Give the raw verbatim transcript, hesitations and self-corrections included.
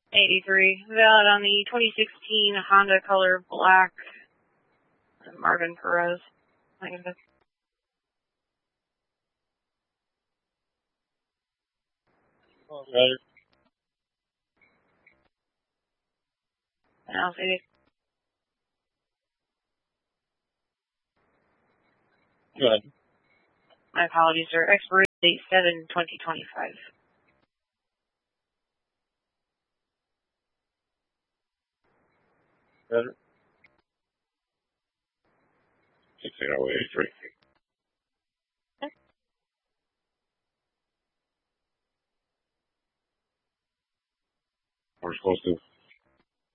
eighty-three. Valid on the twenty sixteen Honda Color Black. Marvin Perez. I think that's Okay. I'll see. Good. My apologies, sir. Expiration date seven twenty twenty-five. Better. sixteen oh eighty-three. We're supposed to